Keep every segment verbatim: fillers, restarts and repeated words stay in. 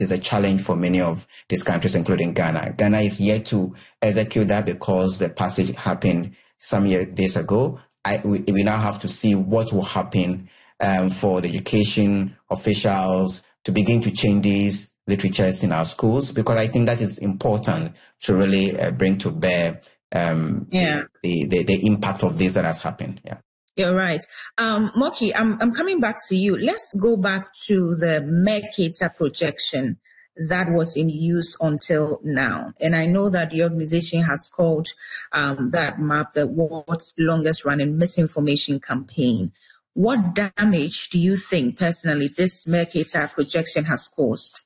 is a challenge for many of these countries, including Ghana. Ghana is yet to execute that because the passage happened some year, days ago. I, we, we now have to see what will happen um, for the education officials to begin to change these literatures in our schools, because I think that is important to really uh, bring to bear um, yeah. the, the, the impact of this that has happened. Yeah. You're right. Um, Moki, I'm, I'm coming back to you. Let's go back to the Mercator projection that was in use until now. And I know that the organization has called um, that map the world's longest running misinformation campaign. What damage do you think personally this Mercator projection has caused?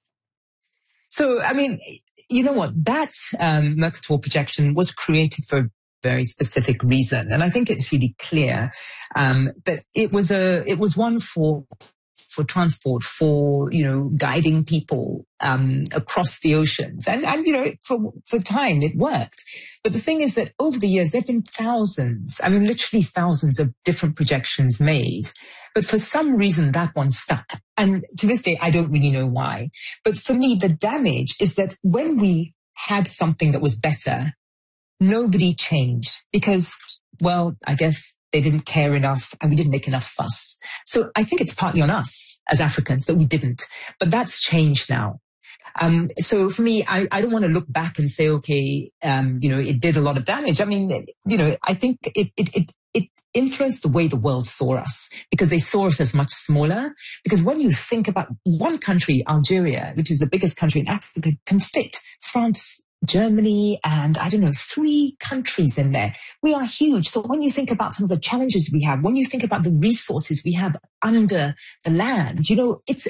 So, I mean, you know what? That um, Mercator projection was created for a very specific reason. And I think it's really clear um, that it was a, it was one for for transport, for, you know, guiding people um, across the oceans. And, and you know, for the time it worked. But the thing is that over the years, there have been thousands, I mean, literally thousands of different projections made. But for some reason, that one stuck. And to this day, I don't really know why. But for me, the damage is that when we had something that was better, nobody changed because, well, I guess they didn't care enough and we didn't make enough fuss. So I think it's partly on us as Africans that we didn't. But that's changed now. Um, so for me, I, I don't want to look back and say, okay, um, you know, it did a lot of damage. I mean, you know, I think it, it, it, it influenced the way the world saw us because they saw us as much smaller. Because when you think about one country, Algeria, which is the biggest country in Africa, can fit France, Germany, and I don't know, three countries in there. We are huge. So when you think about some of the challenges we have, when you think about the resources we have under the land, you know, it's,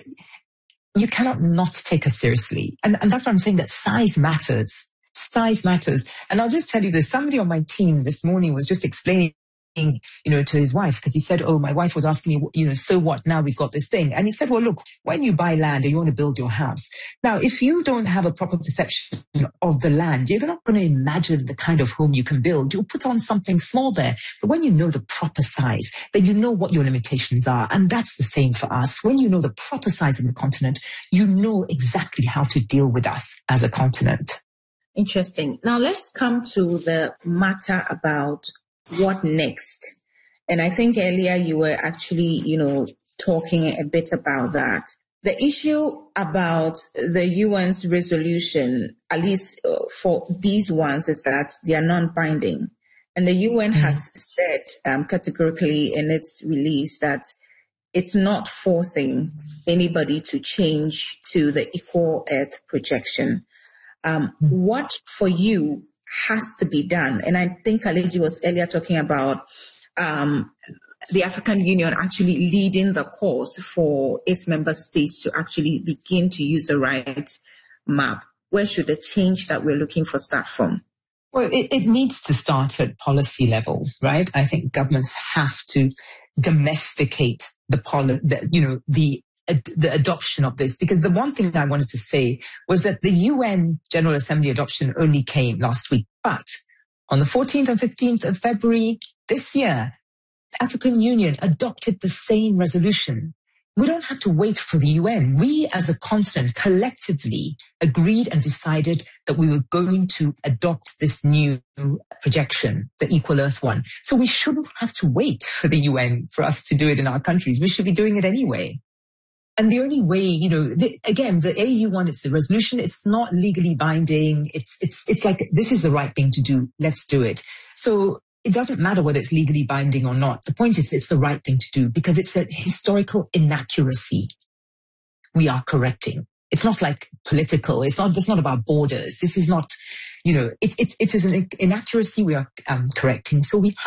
you cannot not take us seriously. And, and that's why I'm saying that size matters. Size matters. And I'll just tell you this, somebody on my team this morning was just explaining, you know, to his wife, because he said, oh, my wife was asking me, you know, so what, now we've got this thing. And he said, well, look, when you buy land and you want to build your house, now, if you don't have a proper perception of the land, you're not going to imagine the kind of home you can build. You'll put on something small there. But when you know the proper size, then you know what your limitations are. And that's the same for us. When you know the proper size of the continent, you know exactly how to deal with us as a continent. Interesting. Now let's come to the matter about what next? And I think earlier you were actually, you know, talking a bit about that. The issue about the U N's resolution, at least for these ones, is that they are non-binding. And the U N mm-hmm. has said um, categorically in its release that it's not forcing anybody to change to the Equal Earth projection. Um, mm-hmm. What for you has to be done? And I think Kaleji was earlier talking about um, the African Union actually leading the course for its member states to actually begin to use the right map. Where should the change that we're looking for start from? Well, it, it needs to start at policy level, right? I think governments have to domesticate the, poli- the you know, the the adoption of this, because the one thing I wanted to say was that the U N General Assembly adoption only came last week. But on the fourteenth and fifteenth of February this year, the African Union adopted the same resolution. We don't have to wait for the U N. We as a continent collectively agreed and decided that we were going to adopt this new projection, the Equal Earth one. So we shouldn't have to wait for the U N for us to do it in our countries. We should be doing it anyway. And the only way, you know, the, again, the A U one, it's the resolution. It's not legally binding. It's, it's, it's like, this is the right thing to do. Let's do it. So it doesn't matter whether it's legally binding or not. The point is it's the right thing to do because it's a historical inaccuracy we are correcting. It's not like political. It's not, it's not about borders. This is not, you know, it, it, it is an inaccuracy we are um, correcting. So we